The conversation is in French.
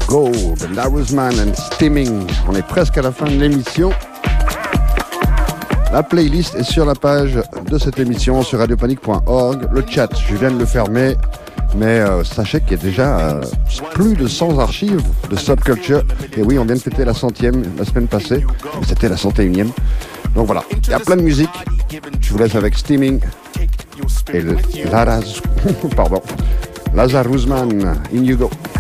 Go, de Larusman and Steaming. On est presque à la fin de l'émission. La playlist est sur la page de cette émission sur radiopanique.org. Le chat, je viens de le fermer, mais sachez qu'il y a déjà plus de 100 archives de Subculture. Et oui, on vient de fêter la 100e la semaine passée, c'était la 101e. Donc voilà, il y a plein de musique. Je vous laisse avec Steaming et Lazarusman, In You Go.